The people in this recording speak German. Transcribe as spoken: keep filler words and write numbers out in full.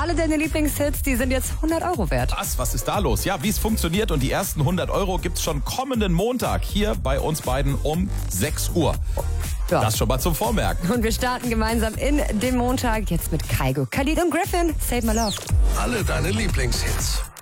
alle deine Lieblingshits, die sind jetzt hundert Euro wert. Was? Was ist da los? Ja, wie es funktioniert und die ersten hundert Euro gibt's schon kommenden Montag hier bei uns beiden um sechs Uhr. Ja. Das schon mal zum Vormerken. Und wir starten gemeinsam in den Montag jetzt mit Kygo, Khalid und Griffin. Save My Love. Alle deine Lieblingshits.